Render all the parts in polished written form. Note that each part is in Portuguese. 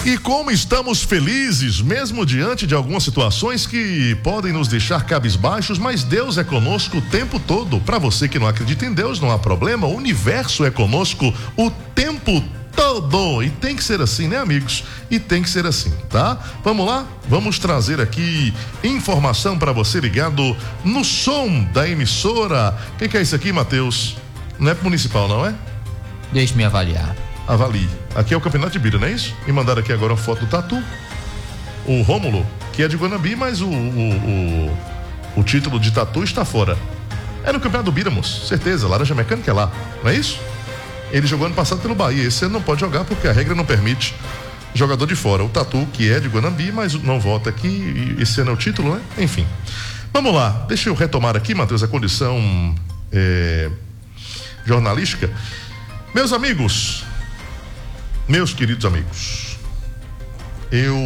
E como estamos felizes, mesmo diante de algumas situações que podem nos deixar cabisbaixos, mas Deus é conosco o tempo todo. Para você que não acredita em Deus, não há problema, o universo é conosco o tempo todo. E tem que ser assim, né, amigos? E tem que ser assim, tá? Vamos lá? Vamos trazer aqui informação para você ligado no som da emissora. O que é isso aqui, Matheus? Não é municipal, não é? Deixe-me avaliar. Avalie. Aqui é o Campeonato de Bira, não é isso? E mandaram aqui agora uma foto do Tatu. O Rômulo, que é de Guanambi, mas o título de Tatu está fora. É no Campeonato do Bira, moço. Certeza, Laranja Mecânica é lá, não é isso? Ele jogou ano passado pelo Bahia. Esse ano não pode jogar porque a regra não permite jogador de fora. O Tatu, que é de Guanambi, mas não volta aqui. E esse ano é o título, né? Enfim. Vamos lá. Deixa eu retomar aqui, Matheus, a condição jornalística. Meus amigos, meus queridos amigos, eu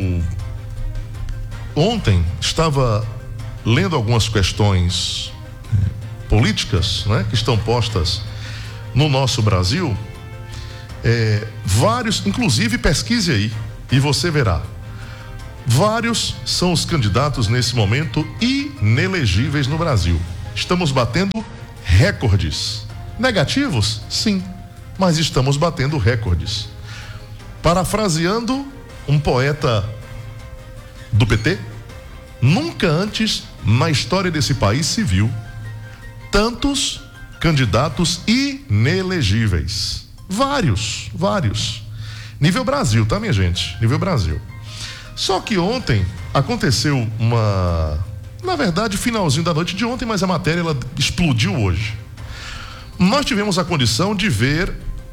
ontem estava lendo algumas questões políticas, né, que estão postas no nosso Brasil, vários, inclusive pesquise aí e você verá, vários são os candidatos nesse momento inelegíveis no Brasil. Estamos batendo recordes. Negativos? Sim, mas estamos batendo recordes. Parafraseando um poeta do PT, nunca antes na história desse país se viu tantos candidatos inelegíveis. Vários. Nível Brasil, tá, minha gente? Nível Brasil. Só que ontem aconteceu na verdade, finalzinho da noite de ontem, mas a matéria ela explodiu hoje. Nós tivemos a condição de ver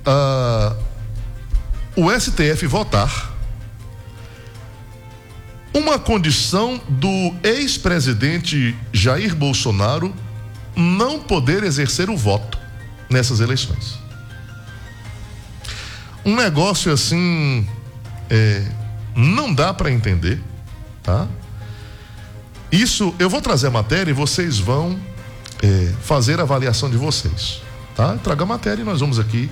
o STF votar uma condição do ex-presidente Jair Bolsonaro não poder exercer o voto nessas eleições. Um negócio assim, não dá para entender, tá? Isso, eu vou trazer a matéria e vocês vão fazer a avaliação de vocês, tá? Traga a matéria e nós vamos aqui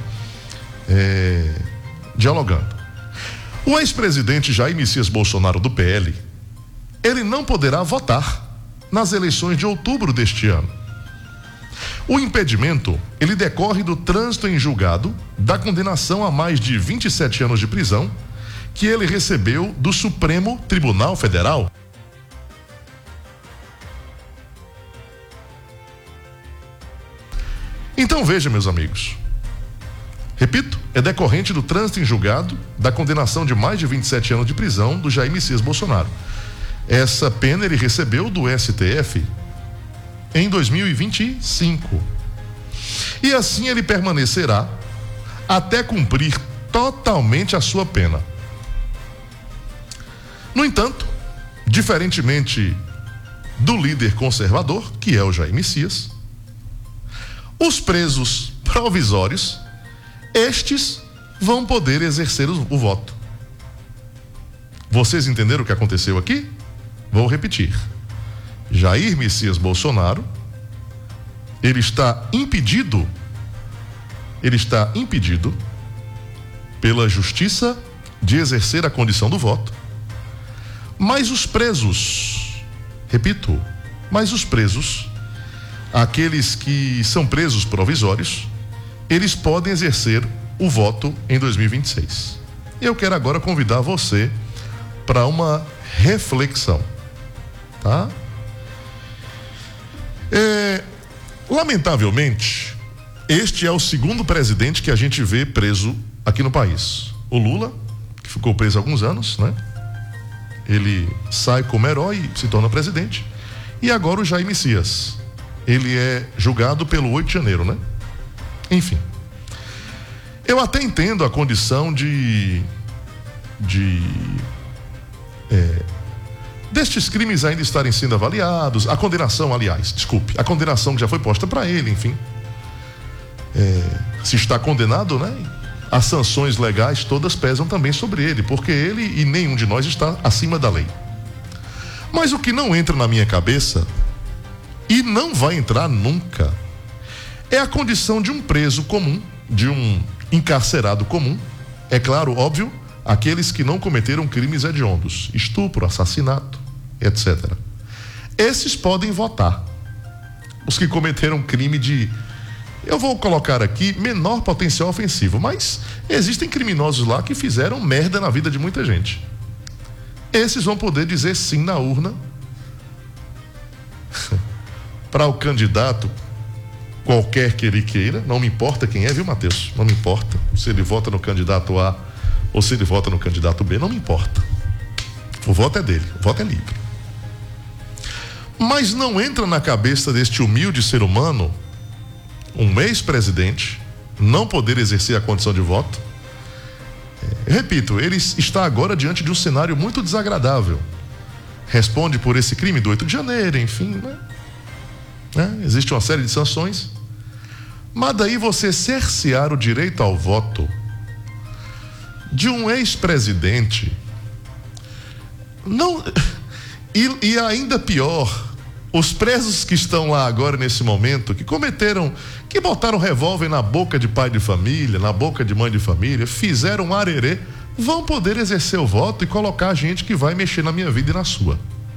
dialogando. O ex-presidente Jair Messias Bolsonaro do PL, ele não poderá votar nas eleições de outubro deste ano. O impedimento, ele decorre do trânsito em julgado da condenação a mais de 27 anos de prisão que ele recebeu do Supremo Tribunal Federal. Então veja, meus amigos, repito, é decorrente do trânsito em julgado da condenação de mais de 27 anos de prisão do Jair Messias Bolsonaro. Essa pena ele recebeu do STF em 2025. E assim ele permanecerá até cumprir totalmente a sua pena. No entanto, diferentemente do líder conservador, que é o Jair Messias, os presos provisórios, estes vão poder exercer o voto. Vocês entenderam o que aconteceu aqui? Vou repetir. Jair Messias Bolsonaro, ele está impedido pela justiça de exercer a condição do voto, mas os presos, repito, aqueles que são presos provisórios, eles podem exercer o voto em 2026. Eu quero agora convidar você para uma reflexão, tá? Lamentavelmente, este é o segundo presidente que a gente vê preso aqui no país. O Lula, que ficou preso há alguns anos, né? Ele sai como herói e se torna presidente. E agora o Jair Messias. Ele é julgado pelo 8 de janeiro, né? Enfim. Eu até entendo a condição destes crimes ainda estarem sendo avaliados, a condenação, aliás, desculpe, a condenação que já foi posta para ele, enfim. Se está condenado, né? As sanções legais todas pesam também sobre ele, porque ele e nenhum de nós está acima da lei. Mas o que não entra na minha cabeça, e não vai entrar nunca, é a condição de um preso comum, de um encarcerado comum, é claro, óbvio, aqueles que não cometeram crimes hediondos, estupro, assassinato, etc. Esses podem votar. Os que cometeram crime de, eu vou colocar aqui, menor potencial ofensivo, mas existem criminosos lá que fizeram merda na vida de muita gente. Esses vão poder dizer sim na urna para o candidato qualquer que ele queira, não me importa quem é, viu, Matheus? Não me importa se ele vota no candidato A ou se ele vota no candidato B, não me importa. O voto é dele, o voto é livre. Mas não entra na cabeça deste humilde ser humano, um ex-presidente, não poder exercer a condição de voto. Repito, ele está agora diante de um cenário muito desagradável. Responde por esse crime do 8 de janeiro, enfim, né? Existe uma série de sanções. Mas daí você cercear o direito ao voto de um ex-presidente, não, e ainda pior, os presos que estão lá agora nesse momento, que botaram revólver na boca de pai de família, na boca de mãe de família, fizeram um arerê, vão poder exercer o voto e colocar gente que vai mexer na minha vida e na sua.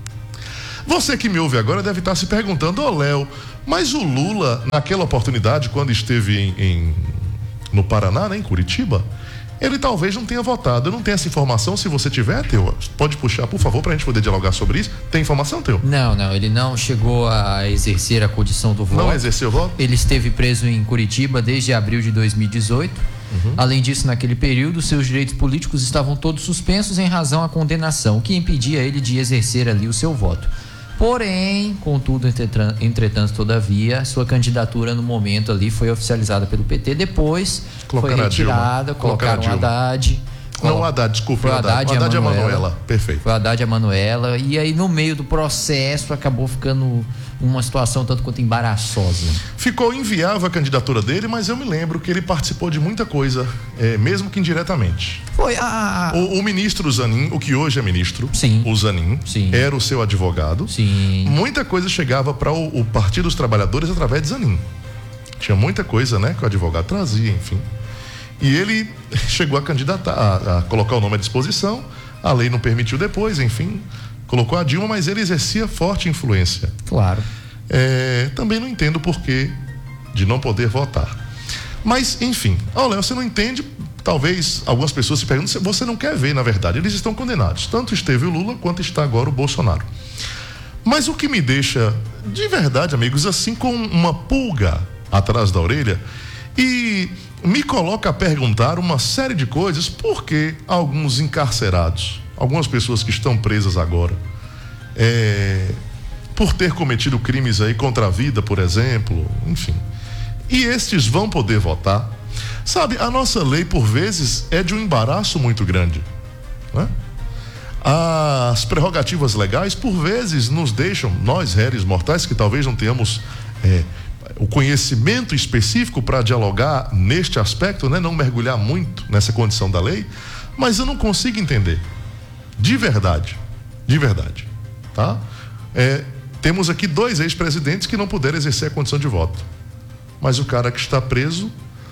Você que me ouve agora deve estar se perguntando, Léo, mas o Lula, naquela oportunidade, quando esteve no Paraná, né, em Curitiba, ele talvez não tenha votado. Eu não tenho essa informação. Se você tiver, Teu, pode puxar, por favor, para a gente poder dialogar sobre isso. Tem informação, Teu? Não, ele não chegou a exercer a condição do voto. Não exerceu o voto? Ele esteve preso em Curitiba desde abril de 2018. Além disso, naquele período, seus direitos políticos estavam todos suspensos em razão à condenação, o que impedia ele de exercer ali o seu voto. Porém, contudo, entretanto, todavia, sua candidatura no momento ali foi oficializada pelo PT, depois foi retirada, colocaram o Haddad. Não, o Haddad, desculpa. Foi o Haddad e a Manuela. Perfeito. Foi o Haddad e a Manuela, e aí no meio do processo acabou ficando uma situação tanto quanto embaraçosa. Ficou inviável a candidatura dele, mas eu me lembro que ele participou de muita coisa, mesmo que indiretamente. Foi o ministro Zanin, o que hoje é ministro, sim, o Zanin, sim, era o seu advogado. Sim. Muita coisa chegava para o Partido dos Trabalhadores através de Zanin. Tinha muita coisa, né, que o advogado trazia, enfim. E ele chegou a candidatar, a colocar o nome à disposição. A lei não permitiu depois, enfim, colocou a Dilma, mas ele exercia forte influência. Claro. Também não entendo o porquê de não poder votar. Mas, enfim, Léo, você não entende, talvez algumas pessoas se perguntam, você não quer ver, na verdade, eles estão condenados. Tanto esteve o Lula, quanto está agora o Bolsonaro. Mas o que me deixa, de verdade, amigos, assim com uma pulga atrás da orelha, e me coloca a perguntar uma série de coisas, por que alguns encarcerados, algumas pessoas que estão presas agora, por ter cometido crimes aí contra a vida, por exemplo, enfim, e estes vão poder votar? Sabe, a nossa lei, por vezes, é de um embaraço muito grande, né? As prerrogativas legais, por vezes, nos deixam, nós, réis mortais, que talvez não tenhamos o conhecimento específico para dialogar neste aspecto, né? Não mergulhar muito nessa condição da lei, mas eu não consigo entender, de verdade, tá? Temos aqui 2 ex-presidentes que não puderam exercer a condição de voto, mas o cara que está preso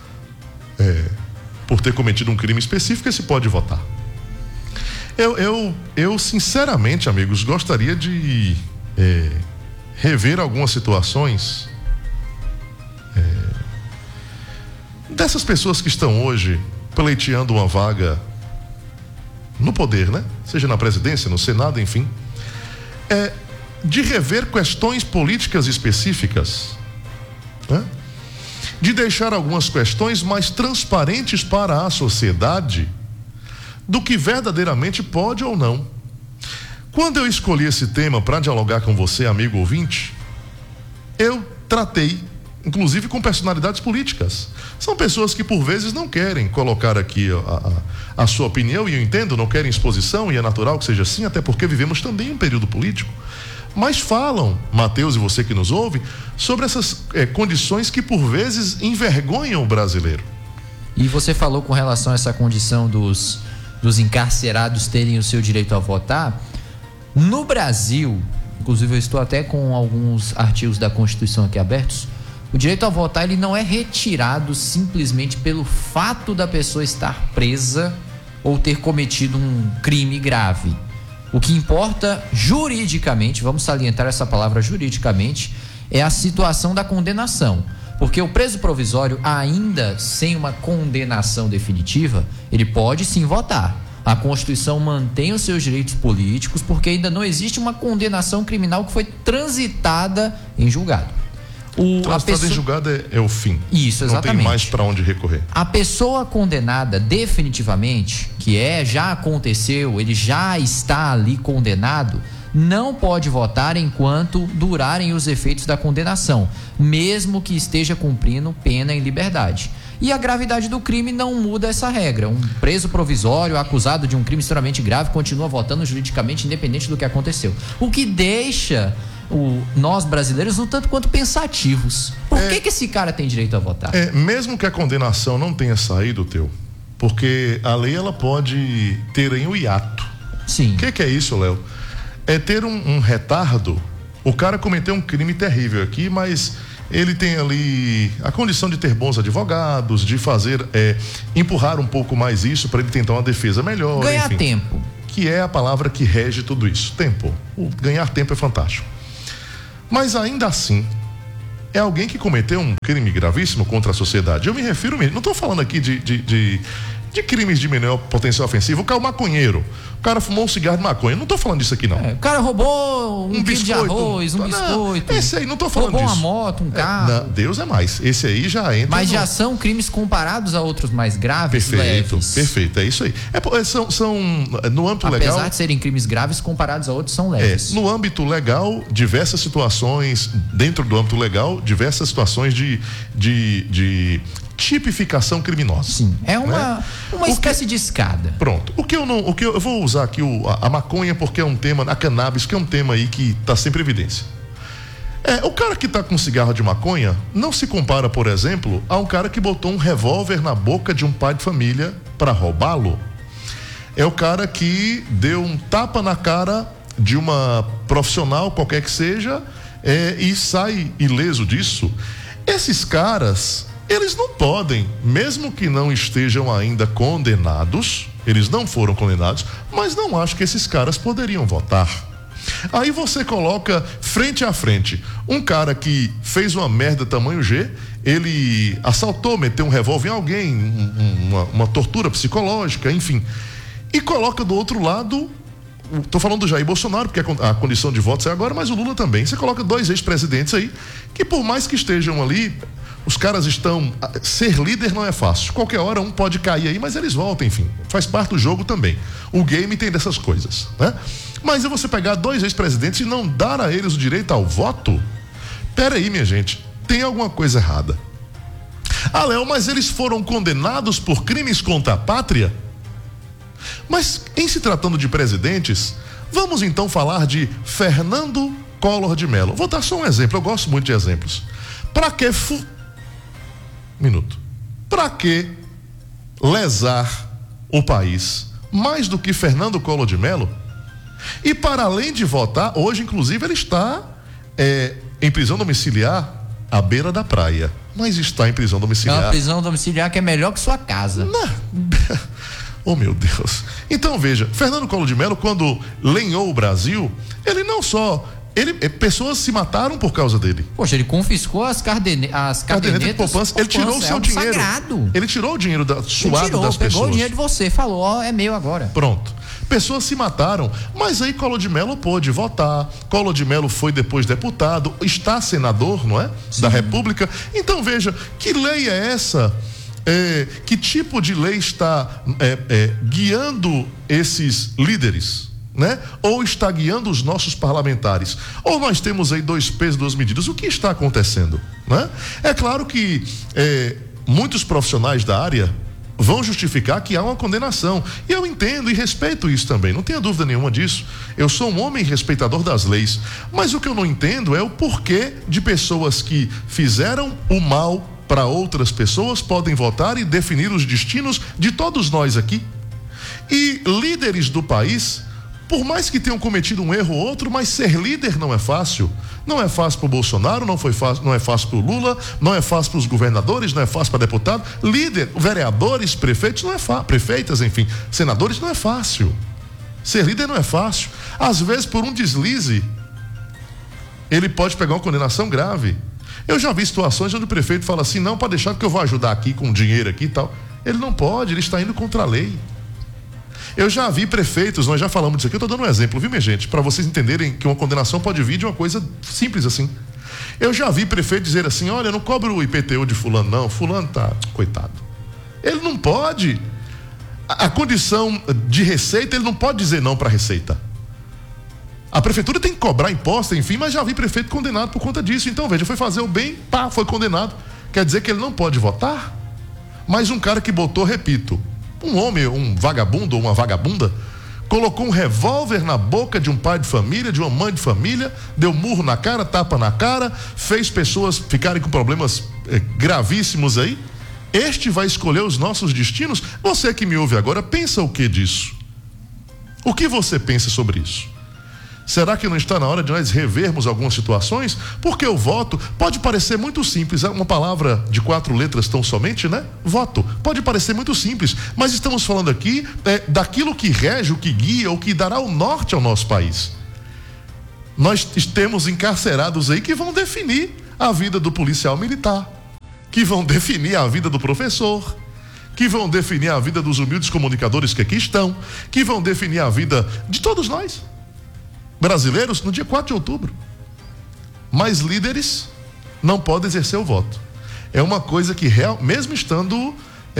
por ter cometido um crime específico, esse pode votar. Eu sinceramente, amigos, gostaria de rever algumas situações dessas pessoas que estão hoje pleiteando uma vaga no poder, né? Seja na presidência, no Senado, enfim, de rever questões políticas específicas, né? De deixar algumas questões mais transparentes para a sociedade do que verdadeiramente pode ou não. Quando eu escolhi esse tema para dialogar com você, amigo ouvinte, eu tratei inclusive com personalidades políticas. São pessoas que por vezes não querem colocar aqui a sua opinião, e eu entendo, não querem exposição, e é natural que seja assim, até porque vivemos também um período político, mas falam, Matheus e você que nos ouve, sobre essas condições que por vezes envergonham o brasileiro. E você falou com relação a essa condição dos encarcerados terem o seu direito a votar. No Brasil, inclusive eu estou até com alguns artigos da Constituição aqui abertos, o direito a votar, ele não é retirado simplesmente pelo fato da pessoa estar presa ou ter cometido um crime grave. O que importa juridicamente, vamos salientar essa palavra juridicamente, é a situação da condenação. Porque o preso provisório, ainda sem uma condenação definitiva, ele pode sim votar. A Constituição mantém os seus direitos políticos porque ainda não existe uma condenação criminal que foi transitada em julgado. Transitada em julgado é o fim. Isso, exatamente. Não tem mais para onde recorrer. A pessoa condenada definitivamente, já aconteceu, ele já está ali condenado, não pode votar enquanto durarem os efeitos da condenação, mesmo que esteja cumprindo pena em liberdade. E a gravidade do crime não muda essa regra. Um preso provisório acusado de um crime extremamente grave continua votando juridicamente independente do que aconteceu. O que deixa nós brasileiros um tanto quanto pensativos. Por que esse cara tem direito a votar? Mesmo que a condenação não tenha saído, porque a lei ela pode ter em um hiato. Sim. O que é isso, Léo? É ter um retardo. O cara cometeu um crime terrível aqui, mas ele tem ali a condição de ter bons advogados, de fazer, empurrar um pouco mais isso para ele tentar uma defesa melhor. Ganhar tempo. Que é a palavra que rege tudo isso. Tempo. Ganhar tempo é fantástico. Mas ainda assim, é alguém que cometeu um crime gravíssimo contra a sociedade. Eu me refiro mesmo, não estou falando aqui de crimes de menor potencial ofensivo. O cara é um maconheiro. O cara fumou um cigarro de maconha. Não tô falando disso aqui, não. O cara roubou um quilo de arroz, um biscoito. Esse aí, não tô falando disso. Roubou uma moto, um carro. Não, Deus é mais. Esse aí já entra. Mas já são crimes comparados a outros mais graves, leves. Perfeito, é isso aí. São no âmbito legal. Apesar de serem crimes graves, comparados a outros, são leves. No âmbito legal, diversas situações, dentro do âmbito legal, diversas situações de tipificação criminosa. Sim, é uma espécie de escada. Pronto. Eu vou usar aqui a maconha porque é um tema, a cannabis, que é um tema aí que está sempre em evidência. O cara que está com cigarro de maconha não se compara, por exemplo, a um cara que botou um revólver na boca de um pai de família para roubá-lo. É o cara que deu um tapa na cara de uma profissional, qualquer que seja, e sai ileso disso. Esses caras, eles não podem, mesmo que não estejam ainda condenados, eles não foram condenados, mas não acho que esses caras poderiam votar. Aí você coloca frente a frente um cara que fez uma merda tamanho G, ele assaltou, meteu um revólver em alguém, uma tortura psicológica, enfim, e coloca do outro lado, tô falando do Jair Bolsonaro, porque a condição de votos é agora, mas o Lula também. Você coloca dois ex-presidentes aí, que por mais que estejam ali, os caras estão... Ser líder não é fácil. Qualquer hora um pode cair aí, mas eles voltam, enfim. Faz parte do jogo também. O game tem dessas coisas, né? Mas é você pegar dois ex-presidentes e não dar a eles o direito ao voto? Peraí, minha gente. Tem alguma coisa errada. Léo, mas eles foram condenados por crimes contra a pátria? Mas, em se tratando de presidentes, vamos então falar de Fernando Collor de Mello. Vou dar só um exemplo. Eu gosto muito de exemplos. Para que... Para que lesar o país mais do que Fernando Collor de Mello? E para além de votar, hoje inclusive ele está em prisão domiciliar à beira da praia. Mas está em prisão domiciliar. É uma prisão domiciliar que é melhor que sua casa. Oh, meu Deus. Então veja, Fernando Collor de Mello, quando lenhou o Brasil, ele não só... pessoas se mataram por causa dele. Poxa, ele confiscou as cadernetas de poupança. Ele tirou o seu dinheiro. Sagrado. Ele tirou o dinheiro suado das pessoas. Pegou o dinheiro de você, falou, é meu agora. Pronto. Pessoas se mataram, mas aí Collor de Mello pôde votar. Collor de Mello foi depois deputado, está senador, não é? Sim. Da República. Então veja, que lei é essa? Que tipo de lei está guiando esses líderes? Né? Ou está guiando os nossos parlamentares? Ou nós temos aí 2 pesos, 2 medidas? O que está acontecendo? Né? É claro que muitos profissionais da área vão justificar que há uma condenação, e eu entendo e respeito isso também, não tenha dúvida nenhuma disso. Eu sou um homem respeitador das leis, mas o que eu não entendo é o porquê de pessoas que fizeram o mal para outras pessoas podem votar e definir os destinos de todos nós aqui. E líderes do país, por mais que tenham cometido um erro ou outro, mas ser líder não é fácil. Não é fácil para o Bolsonaro, não é fácil para o Lula, não é fácil para os governadores, não é fácil para deputado, líder, vereadores, prefeitos, não é fácil, prefeitas, enfim, senadores, não é fácil. Ser líder não é fácil. Às vezes, por um deslize, ele pode pegar uma condenação grave. Eu já vi situações onde o prefeito fala assim, não, pode deixar que eu vou ajudar aqui com dinheiro aqui e tal. Ele não pode, ele está indo contra a lei. Eu já vi prefeitos, nós já falamos disso aqui, eu estou dando um exemplo, viu, minha gente? Para vocês entenderem que uma condenação pode vir de uma coisa simples assim. Eu já vi prefeito dizer assim, olha, eu não cobro o IPTU de fulano não, fulano tá, coitado. Ele não pode. A condição de receita, ele não pode dizer não para a receita. A prefeitura tem que cobrar imposto, enfim, mas já vi prefeito condenado por conta disso. Então, veja, foi fazer o bem, pá, foi condenado. Quer dizer que ele não pode votar? Mas um cara que botou, repito, um homem, um vagabundo ou uma vagabunda, colocou um revólver na boca de um pai de família, de uma mãe de família, deu murro na cara, tapa na cara, fez pessoas ficarem com problemas gravíssimos aí. Este vai escolher os nossos destinos? Você que me ouve agora, pensa o que disso? O que você pensa sobre isso? Será que não está na hora de nós revermos algumas situações? Porque o voto pode parecer muito simples, é uma palavra de 4 letras tão somente, né? Voto. Pode parecer muito simples, mas estamos falando aqui daquilo que rege, o que guia, o que dará o norte ao nosso país. Nós temos encarcerados aí que vão definir a vida do policial militar, que vão definir a vida do professor, que vão definir a vida dos humildes comunicadores que aqui estão, que vão definir a vida de todos nós brasileiros no dia 4 de outubro. Mas líderes não podem exercer o voto. É uma coisa que, mesmo estando...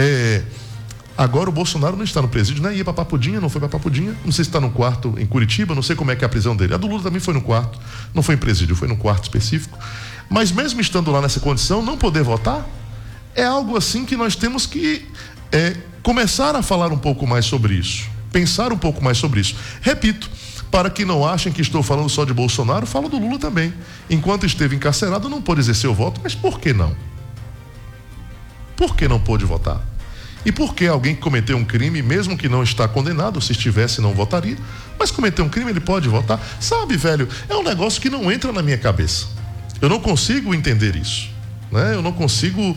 agora o Bolsonaro não está no presídio, né? Ia para Papudinha, não foi para Papudinha. Não sei se está no quarto em Curitiba, não sei como é que é a prisão dele. A do Lula também foi no quarto, não foi em presídio, foi num quarto específico. Mas mesmo estando lá nessa condição, não poder votar, é algo assim que nós temos que começar a falar um pouco mais sobre isso. Pensar um pouco mais sobre isso. Repito, para que não achem que estou falando só de Bolsonaro, falo do Lula também. Enquanto esteve encarcerado, não pôde exercer o voto, mas por que não? Por que não pôde votar? E por que alguém que cometeu um crime, mesmo que não está condenado, se estivesse não votaria, mas cometeu um crime, ele pode votar? Sabe, velho, é um negócio que não entra na minha cabeça. Eu não consigo entender isso, né? Eu não consigo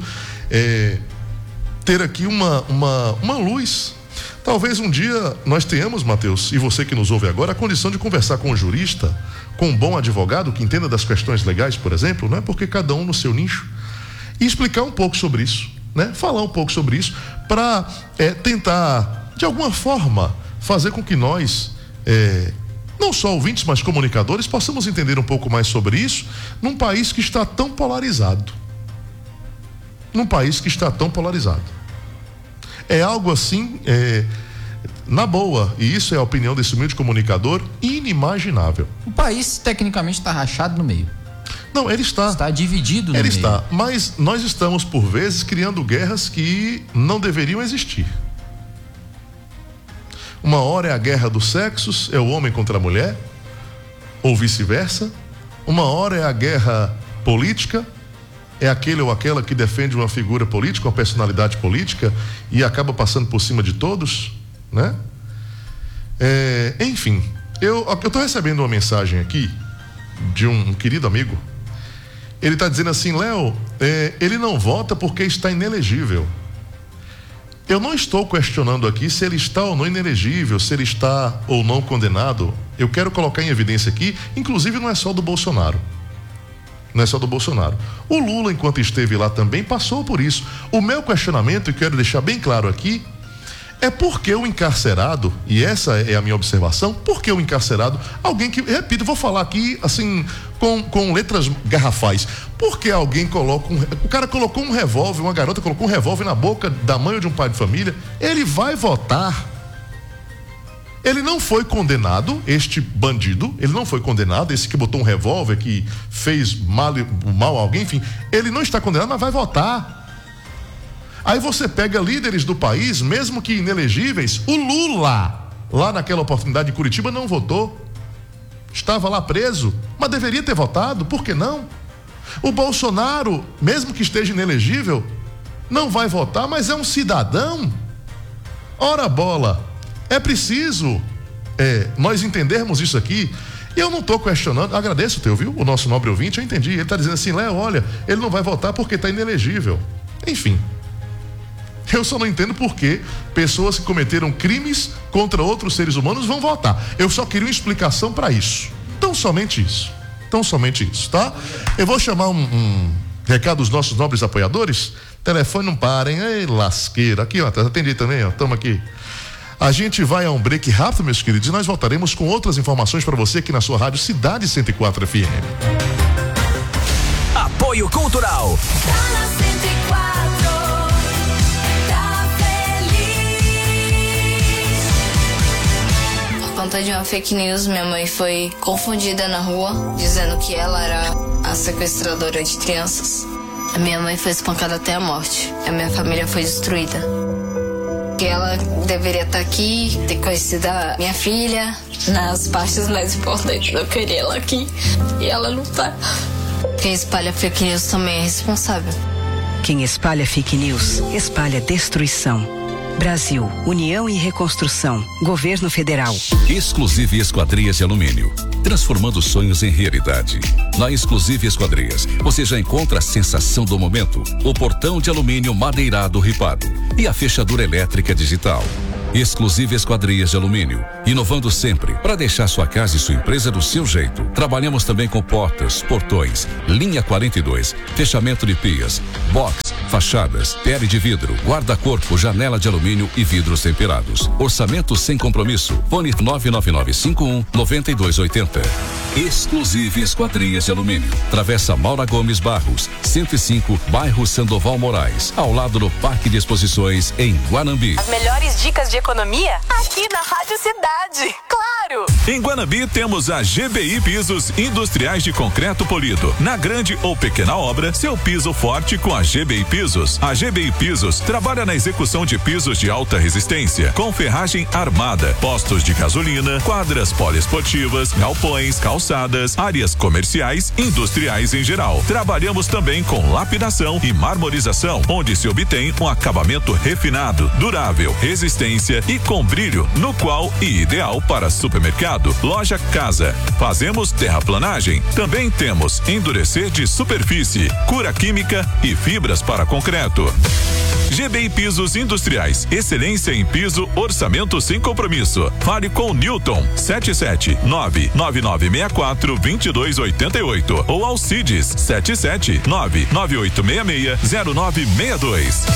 ter aqui uma luz. Talvez um dia nós tenhamos, Mateus, e você que nos ouve agora, a condição de conversar com um jurista, com um bom advogado que entenda das questões legais, por exemplo, né? Porque cada um no seu nicho, e explicar um pouco sobre isso, né? Falar um pouco sobre isso, para tentar, de alguma forma, fazer com que nós, não só ouvintes, mas comunicadores, possamos entender um pouco mais sobre isso, num país que está tão polarizado. É algo assim, na boa, e isso é a opinião desse humilde comunicador, inimaginável. O país tecnicamente está rachado no meio. Não, ele está. Está dividido no meio. Ele está, mas nós estamos por vezes criando guerras que não deveriam existir. Uma hora é a guerra dos sexos, é o homem contra a mulher, ou vice-versa. Uma hora é a guerra política, é aquele ou aquela que defende uma figura política, uma personalidade política e acaba passando por cima de todos, né? Enfim, eu estou recebendo uma mensagem aqui de um querido amigo. Ele está dizendo assim, Léo, ele não vota porque está inelegível. Eu não estou questionando aqui se ele está ou não inelegível, se ele está ou não condenado. Eu quero colocar em evidência aqui, inclusive não é só do Bolsonaro. Não é só do Bolsonaro. O Lula, enquanto esteve lá também, passou por isso. O meu questionamento, e quero deixar bem claro aqui, é porque o encarcerado, e essa é a minha observação, porque o encarcerado, alguém que, repito, vou falar aqui assim, com letras garrafais, porque alguém coloca o cara colocou um revólver, uma garota colocou um revólver na boca da mãe ou de um pai de família, ele vai votar. Ele não foi condenado, este bandido, ele não foi condenado, esse que botou um revólver, que fez mal a alguém, enfim, ele não está condenado, mas vai votar. Aí você pega líderes do país, mesmo que inelegíveis, o Lula, lá naquela oportunidade de Curitiba, não votou. Estava lá preso, mas deveria ter votado, por que não? O Bolsonaro, mesmo que esteja inelegível, não vai votar, mas é um cidadão. Ora bola, é preciso nós entendermos isso aqui. Eu não estou questionando, agradeço o teu, viu? O nosso nobre ouvinte, eu entendi. Ele está dizendo assim, Léo, olha, ele não vai votar porque está inelegível. Enfim. Eu só não entendo por que pessoas que cometeram crimes contra outros seres humanos vão votar. Eu só queria uma explicação para isso. Tão somente isso. Tão somente isso, tá? Eu vou chamar um recado dos nossos nobres apoiadores. Telefone não parem. Ei, lasqueira. Aqui, ó, atendi também, ó. Tamo aqui. A gente vai a um break rápido, meus queridos, e nós voltaremos com outras informações para você aqui na sua rádio Cidade 104 FM. Apoio Cultural. Por conta de uma fake news, minha mãe foi confundida na rua, dizendo que ela era a sequestradora de crianças. A minha mãe foi espancada até a morte. A minha família foi destruída. Que ela deveria estar aqui, ter conhecido a minha filha nas partes mais importantes. Eu queria ela aqui e ela não tá. Quem espalha fake news também é responsável. Quem espalha fake news, espalha destruição. Brasil, União e Reconstrução, Governo Federal. Exclusive Esquadrias de Alumínio, transformando sonhos em realidade. Na Exclusive Esquadrias, você já encontra a sensação do momento, o portão de alumínio madeirado ripado e a fechadura elétrica digital. Exclusive Esquadrias de Alumínio, inovando sempre para deixar sua casa e sua empresa do seu jeito. Trabalhamos também com portas, portões, linha 42, fechamento de pias, box, fachadas, pele de vidro, guarda-corpo, janela de alumínio e vidros temperados. Orçamento sem compromisso. Fone 99951-9280. Exclusive Esquadrias de Alumínio. Travessa Maura Gomes Barros, 105, bairro Sandoval Moraes, ao lado do Parque de Exposições em Guanambi. As melhores dicas de economia aqui na Rádio Cidade. Claro! Em Guanambi temos a GBI Pisos Industriais de Concreto Polido. Na grande ou pequena obra, seu piso forte com a GBI Pisos. A GBI Pisos trabalha na execução de pisos de alta resistência, com ferragem armada, postos de gasolina, quadras poliesportivas, galpões, calçadas, áreas comerciais, industriais em geral. Trabalhamos também com lapidação e marmorização, onde se obtém um acabamento refinado, durável, resistência e com brilho, no qual e ideal para supermercado, loja, casa. Fazemos terraplanagem. Também temos endurecer de superfície, cura química e fibras para concreto. GBI Pisos Industriais, excelência em piso, orçamento sem compromisso. Fale com Newton 77999642288 ou Alcides 77998660962.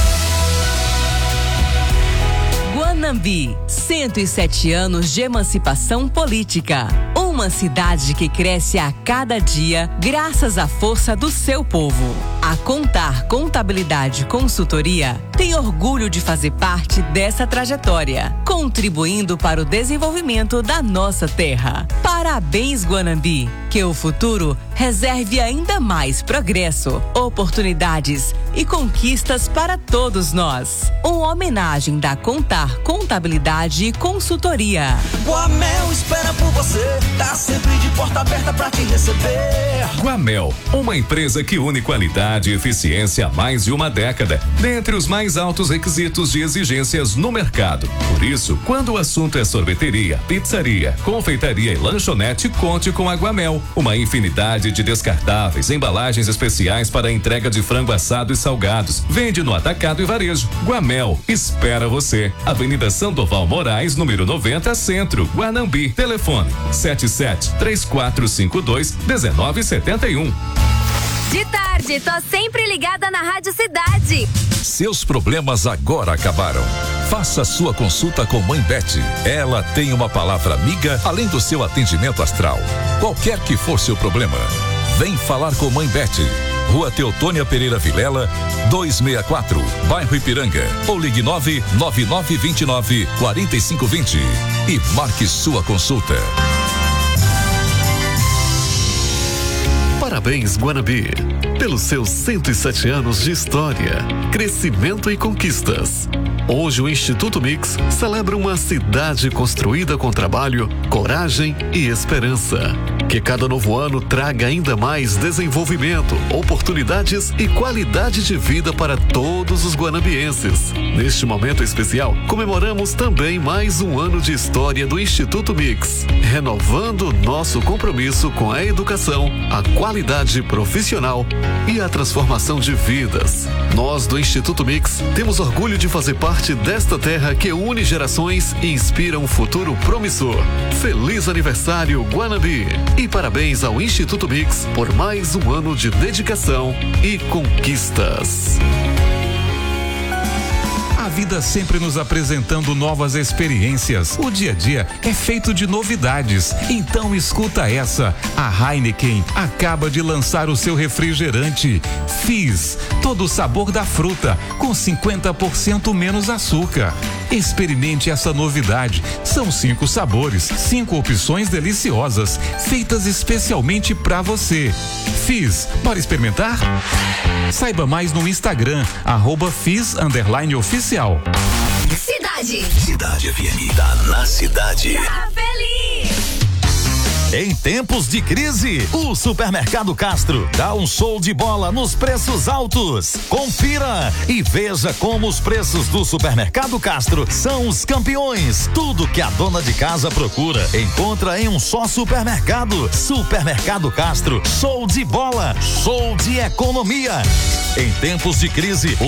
Guanambi, 107 anos de emancipação política. Uma cidade que cresce a cada dia graças à força do seu povo. A Contar Contabilidade Consultoria tem orgulho de fazer parte dessa trajetória, contribuindo para o desenvolvimento da nossa terra. Parabéns, Guanambi, que o futuro reserve ainda mais progresso, oportunidades e conquistas para todos nós. Uma homenagem da Contar Contabilidade e Consultoria. Guamel espera por você, tá sempre de porta aberta pra te receber. Guamel, uma empresa que une qualidade e eficiência há mais de uma década, dentre os mais altos requisitos de exigências no mercado. Por isso, quando o assunto é sorveteria, pizzaria, confeitaria e lanchonete, conte com a Guamel. Uma infinidade de descartáveis, embalagens especiais para a entrega de frango assado e salgados. Vende no atacado e varejo. Guamel espera você. Avenida Sandoval Moraes, número 90, Centro, Guanambi. Telefone 77-3452-1971. De tarde, tô sempre ligada na Rádio Cidade. Seus problemas agora acabaram. Faça sua consulta com Mãe Beth. Ela tem uma palavra amiga, além do seu atendimento astral. Qualquer que for seu problema, vem falar com Mãe Beth. Rua Teotônia Pereira Vilela, 264, bairro Ipiranga. Ou ligue 99929-4520 e marque sua consulta. Parabéns, Guanambi, pelos seus 107 anos de história, crescimento e conquistas. Hoje o Instituto Mix celebra uma cidade construída com trabalho, coragem e esperança. Que cada novo ano traga ainda mais desenvolvimento, oportunidades e qualidade de vida para todos os guanabienses. Neste momento especial, comemoramos também mais um ano de história do Instituto Mix, renovando nosso compromisso com a educação, a qualidade profissional e a transformação de vidas. Nós do Instituto Mix temos orgulho de fazer parte desta terra que une gerações e inspira um futuro promissor. Feliz aniversário, Guanabi! E parabéns ao Instituto Mix por mais um ano de dedicação e conquistas. A vida sempre nos apresentando novas experiências. O dia a dia é feito de novidades. Então escuta essa. A Heineken acaba de lançar o seu refrigerante Fizz, todo o sabor da fruta, com 50% menos açúcar. Experimente essa novidade. São 5 sabores, 5 opções deliciosas, feitas especialmente para você. Fizz, bora experimentar? Saiba mais no Instagram, @Fizz_oficial. Cidade FM, tá na cidade. Tá feliz. Em tempos de crise, o Supermercado Castro dá um show de bola nos preços altos. Confira e veja como os preços do Supermercado Castro são os campeões. Tudo que a dona de casa procura, encontra em um só supermercado. Supermercado Castro, show de bola, show de economia. Em tempos de crise,